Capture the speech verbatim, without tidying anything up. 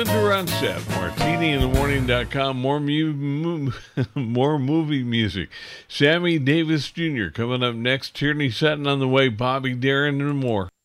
Ronstadt, martini in the morning dot com. More, mu- mu- more movie music. Sammy Davis Junior coming up next. Tierney Sutton on the way. Bobby Darin and more.